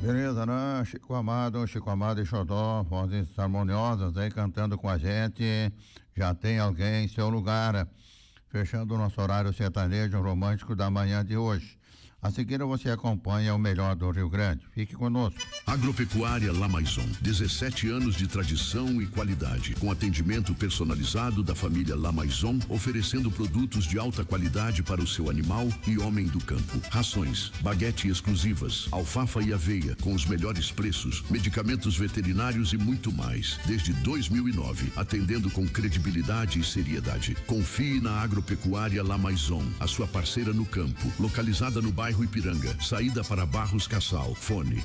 Beleza, né? Chico Amado e Xodó, vozes harmoniosas aí cantando com a gente. Já tem alguém em seu lugar. Fechando o nosso horário sertanejo romântico da manhã de hoje. A seguir você acompanha o melhor do Rio Grande. Fique conosco. Agropecuária Lamaison, 17 anos de tradição e qualidade, com atendimento personalizado da família Lamaison, oferecendo produtos de alta qualidade para o seu animal e homem do campo. Rações, baguete exclusivas, alfafa e aveia com os melhores preços, medicamentos veterinários e muito mais. Desde 2009, atendendo com credibilidade e seriedade. Confie na Agropecuária Lamaison, a sua parceira no campo, localizada no bairro Ipiranga, saída para Barros Cassal. Fone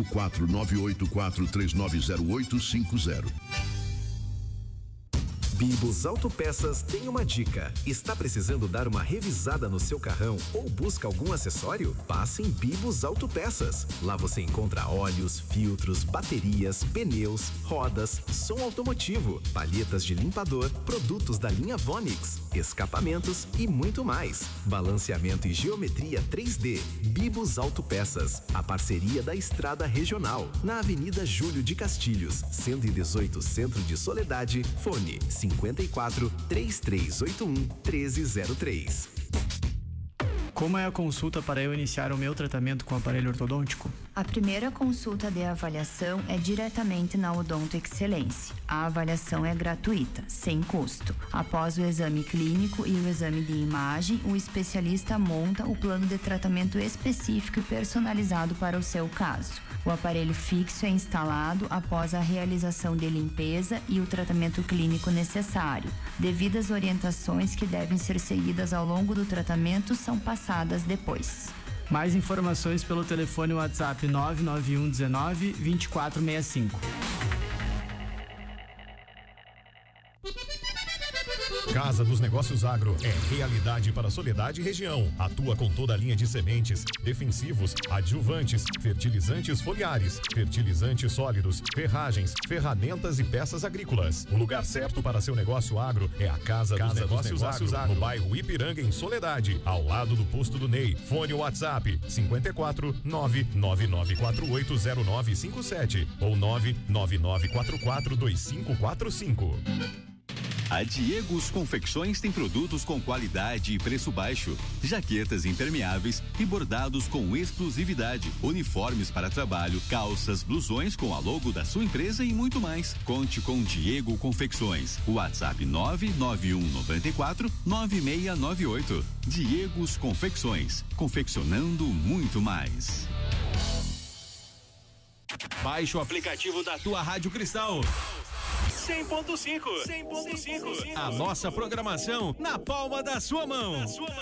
54984390850. Bibos Autopeças tem uma dica. Está precisando dar uma revisada no seu carrão ou busca algum acessório? Passe em Bibos Autopeças. Lá você encontra óleos, filtros, baterias, pneus, rodas, som automotivo, palhetas de limpador, produtos da linha Vonix, escapamentos e muito mais. Balanceamento e geometria 3D. Bibos Autopeças. A parceria da Estrada Regional, na Avenida Júlio de Castilhos, 118, Centro de Soledade. Fone 54 3381 1303. Como é a consulta para eu iniciar o meu tratamento com aparelho ortodôntico? A primeira consulta de avaliação é diretamente na Odonto Excelência. A avaliação é gratuita, sem custo. Após o exame clínico e o exame de imagem, o especialista monta o plano de tratamento específico e personalizado para o seu caso. O aparelho fixo é instalado após a realização de limpeza e o tratamento clínico necessário. Devidas orientações que devem ser seguidas ao longo do tratamento são passadas depois. Mais informações pelo telefone WhatsApp 991 19 2465. Casa dos Negócios Agro é realidade para Soledade e região. Atua com toda a linha de sementes, defensivos, adjuvantes, fertilizantes foliares, fertilizantes sólidos, ferragens, ferramentas e peças agrícolas. O lugar certo para seu negócio agro é a Casa dos Negócios Agro, no bairro Ipiranga, em Soledade, ao lado do posto do Ney. Fone WhatsApp 54 999480957 ou 999442545. A Diegos Confecções tem produtos com qualidade e preço baixo, jaquetas impermeáveis e bordados com exclusividade, uniformes para trabalho, calças, blusões com a logo da sua empresa e muito mais. Conte com Diego Confecções. WhatsApp 991949698. Diegos Confecções, confeccionando muito mais. Baixe o aplicativo da tua Rádio Cristal. 100.5. A nossa programação na palma da sua mão.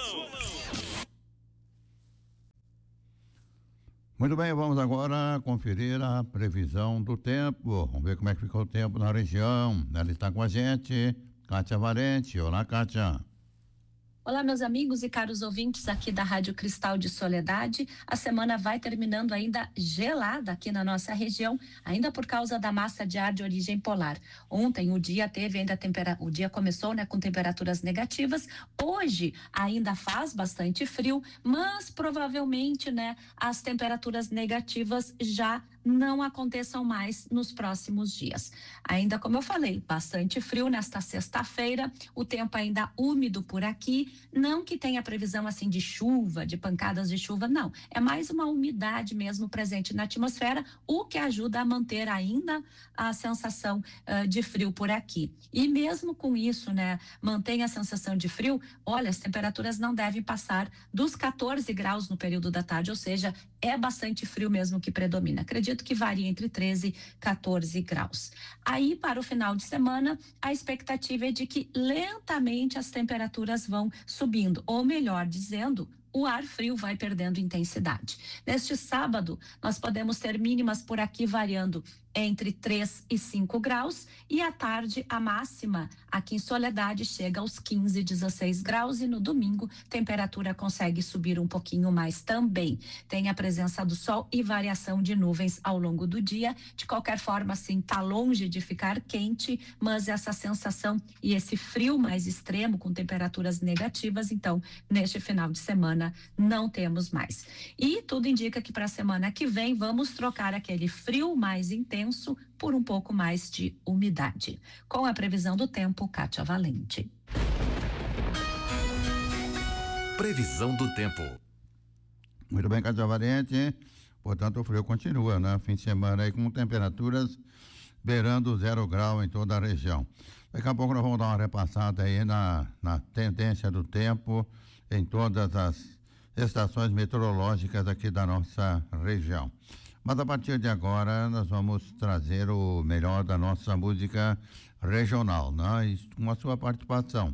Muito bem, vamos agora conferir a previsão do tempo. Vamos ver como é que ficou o tempo na região. Ela está com a gente, Kátia Valente. Olá, Kátia. Olá, meus amigos e caros ouvintes aqui da Rádio Cristal de Soledade. A semana vai terminando ainda gelada aqui na nossa região, ainda por causa da massa de ar de origem polar. Ontem o dia teve ainda o dia começou, né, com temperaturas negativas. Hoje ainda faz bastante frio, mas provavelmente, né, as temperaturas negativas já não aconteçam mais nos próximos dias. Ainda, como eu falei, bastante frio nesta sexta-feira, o tempo ainda úmido por aqui, não que tenha previsão assim de chuva, de pancadas de chuva, não. É mais uma umidade mesmo presente na atmosfera, o que ajuda a manter ainda a sensação de frio por aqui. E mesmo com isso, né, mantém a sensação de frio, olha, as temperaturas não devem passar dos 14 graus no período da tarde, ou seja, é bastante frio mesmo que predomina. Acredito que varia entre 13 e 14 graus. Aí, para o final de semana, a expectativa é de que lentamente as temperaturas vão subindo, ou melhor dizendo, o ar frio vai perdendo intensidade. Neste sábado, nós podemos ter mínimas por aqui variando entre 3 e 5 graus, e à tarde a máxima aqui em Soledade chega aos 15, 16 graus, e no domingo temperatura consegue subir um pouquinho mais também. Tem a presença do sol e variação de nuvens ao longo do dia. De qualquer forma, assim, tá longe de ficar quente, mas essa sensação e esse frio mais extremo com temperaturas negativas, então, neste final de semana não temos mais. E tudo indica que para a semana que vem vamos trocar aquele frio mais intenso por um pouco mais de umidade. Com a previsão do tempo, Kátia Valente. Previsão do tempo. Muito bem, Kátia Valente. Portanto, o frio continua, né? Fim de semana aí com temperaturas beirando 0 grau em toda a região. Daqui a pouco nós vamos dar uma repassada aí na tendência do tempo em todas as estações meteorológicas aqui da nossa região. Mas a partir de agora nós vamos trazer o melhor da nossa música regional, né? Com a sua participação.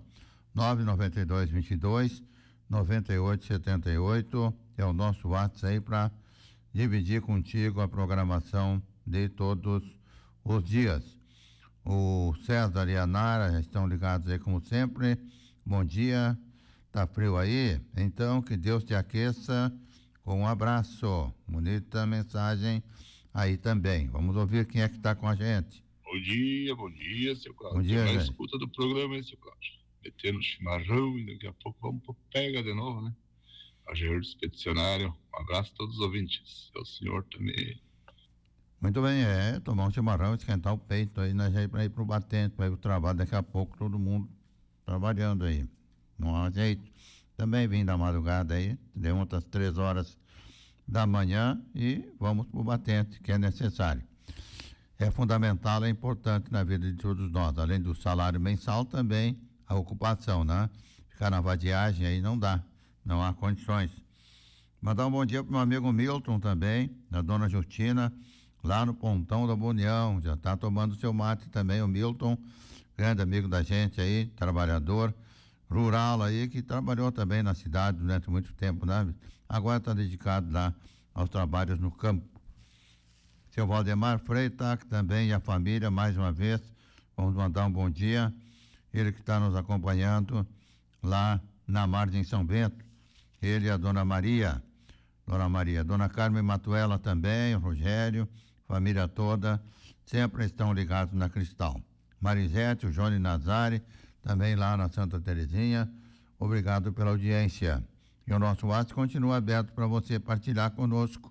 992-22-9878 é o nosso WhatsApp aí para dividir contigo a programação de todos os dias. O César e a Nara estão ligados aí como sempre. Bom dia, tá frio aí? Então que Deus te aqueça. Com um abraço, bonita mensagem aí também. Vamos ouvir quem é que está com a gente. Bom dia, seu Cláudio. Bom dia, na escuta do programa, hein, seu Cláudio? Metendo chimarrão e daqui a pouco vamos pro pega de novo, né? A Gerardo Expedicionário, um abraço a todos os ouvintes. É o senhor também. Muito bem, tomar um chimarrão, esquentar o peito aí, nós aí para ir pro batente, para ir pro trabalho, daqui a pouco todo mundo trabalhando aí. Não há jeito. Também vim da madrugada aí, deu umas 3 horas da manhã e vamos pro batente, que é necessário. É fundamental, é importante na vida de todos nós, além do salário mensal, também a ocupação, né? Ficar na vadiagem aí não dá, não há condições. Mandar um bom dia pro meu amigo Milton também, da dona Justina, lá no Pontão da União, já tá tomando seu mate também, o Milton, grande amigo da gente aí, trabalhador rural aí, que trabalhou também na cidade durante muito tempo, né? Agora está dedicado lá aos trabalhos no campo. Seu Valdemar Freitag também e a família, mais uma vez, vamos mandar um bom dia. Ele que está nos acompanhando lá na Margem São Bento. Ele e a Dona Maria. Dona Carmen Matuela também, o Rogério, família toda, sempre estão ligados na Cristal. Marisete, o Johnny Nazari, também lá na Santa Terezinha, obrigado pela audiência. E o nosso WhatsApp continua aberto para você partilhar conosco,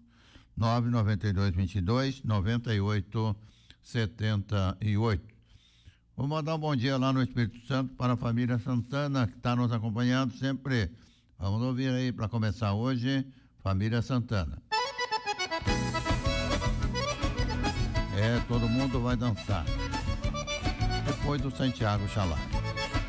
992-22-9878. Vou mandar um bom dia lá no Espírito Santo para a família Santana, que está nos acompanhando sempre. Vamos ouvir aí para começar hoje, família Santana. Todo mundo vai dançar. Depois do Santiago Xalá.